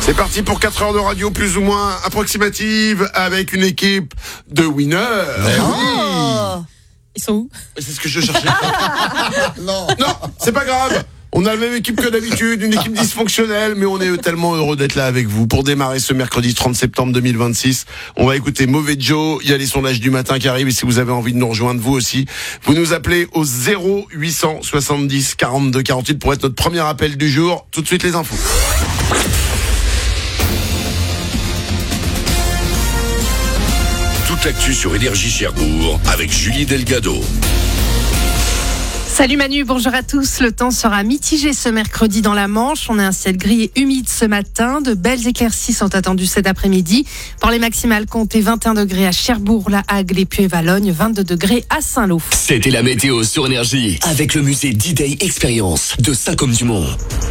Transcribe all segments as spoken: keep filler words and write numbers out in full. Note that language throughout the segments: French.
C'est parti pour quatre heures de radio plus ou moins approximative avec une équipe de winners. Oh, ils sont où? C'est ce que je cherchais. Non, non, c'est pas grave. On a la même équipe que d'habitude, une équipe dysfonctionnelle, mais on est tellement heureux d'être là avec vous. Pour démarrer ce mercredi trente septembre deux mille vingt-six, on va écouter Mauvais Joe. Il y a les sondages du matin qui arrivent et si vous avez envie de nous rejoindre vous aussi, vous nous appelez au zéro huit cent soixante-dix quarante-deux quarante-huit pour être notre premier appel du jour. Tout de suite les infos. Toute l'actu sur Énergie Cherbourg avec Julie Delgado. Salut Manu, bonjour à tous. Le temps sera mitigé ce mercredi dans la Manche. On a un ciel gris et humide ce matin. De belles éclaircies sont attendues cet après-midi. Pour les maximales, comptez vingt et un degrés à Cherbourg, La Hague, Les Pieux et Valognes, vingt-deux degrés à Saint-Lô. C'était la météo sur Énergie avec le musée D-Day Experience de Saint-Côme-du-Mont.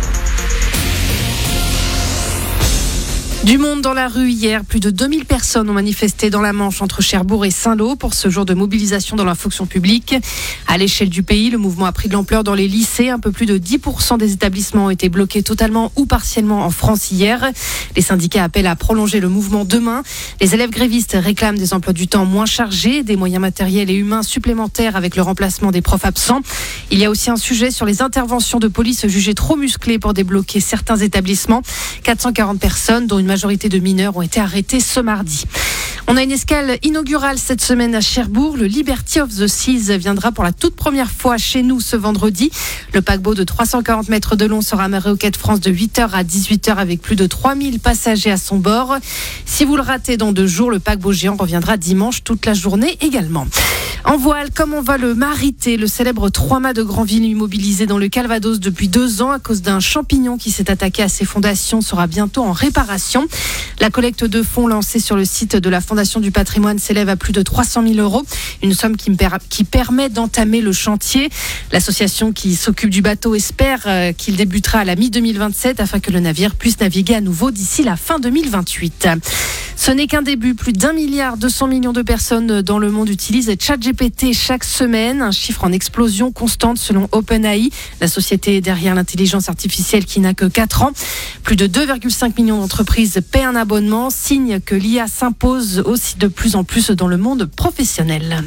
Du monde dans la rue hier, plus de deux mille personnes ont manifesté dans la Manche entre Cherbourg et Saint-Lô pour ce jour de mobilisation dans la fonction publique. À l'échelle du pays, le mouvement a pris de l'ampleur dans les lycées. Un peu plus de dix pour cent des établissements ont été bloqués totalement ou partiellement en France hier. Les syndicats appellent à prolonger le mouvement demain. Les élèves grévistes réclament des emplois du temps moins chargés, des moyens matériels et humains supplémentaires avec le remplacement des profs absents. Il y a aussi un sujet sur les interventions de police jugées trop musclées pour débloquer certains établissements. quatre cent quarante personnes, dont une majorité de mineurs, ont été arrêtés ce mardi. On a une escale inaugurale cette semaine à Cherbourg. Le Liberty of the Seas viendra pour la toute première fois chez nous ce vendredi. Le paquebot de trois cent quarante mètres de long sera amarré au quai de France de huit heures à dix-huit heures avec plus de trois mille passagers à son bord. Si vous le ratez dans deux jours, le paquebot géant reviendra dimanche toute la journée également. En voile, comme on va le mariter, le célèbre trois-mâts de Granville immobilisé dans le Calvados depuis deux ans à cause d'un champignon qui s'est attaqué à ses fondations sera bientôt en réparation. La collecte de fonds lancée sur le site de la Fondation du patrimoine s'élève à plus de trois cent mille euros, une somme qui, me per- qui permet d'entamer le chantier. L'association qui s'occupe du bateau espère euh, qu'il débutera à la mi deux mille vingt-sept afin que le navire puisse naviguer à nouveau d'ici la fin deux mille vingt-huit. Ce n'est qu'un début. Plus d'un milliard deux cents millions de personnes dans le monde utilisent ChatGPT chaque semaine. Un chiffre en explosion constante selon OpenAI, la société derrière l'intelligence artificielle qui n'a que quatre ans. Plus de deux virgule cinq millions d'entreprises paient un abonnement, signe que l'I A s'impose aussi de plus en plus dans le monde professionnel.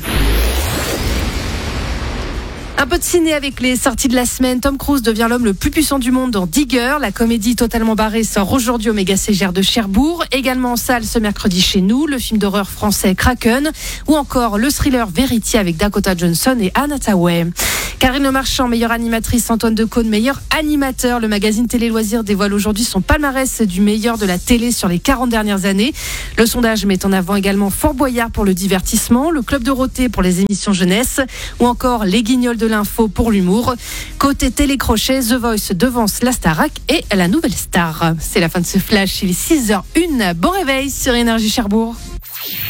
Un peu de ciné avec les sorties de la semaine. Tom Cruise devient l'homme le plus puissant du monde dans Digger. La comédie totalement barrée sort aujourd'hui au Méga C G R de Cherbourg. Également en salle ce mercredi chez nous, le film d'horreur français Kraken. Ou encore le thriller Verity avec Dakota Johnson et Anne Hathaway. Karine Le Marchand, meilleure animatrice, Antoine Decaune, meilleur animateur. Le magazine Télé Loisirs dévoile aujourd'hui son palmarès du meilleur de la télé sur les quarante dernières années. Le sondage met en avant également Fort Boyard pour le divertissement, le Club Dorothée pour les émissions jeunesse ou encore les Guignols de l'info pour l'humour. Côté télécrochet, The Voice devance la Starac et la Nouvelle Star. C'est la fin de ce flash, il est six heures zéro un. Bon réveil sur Énergie Cherbourg.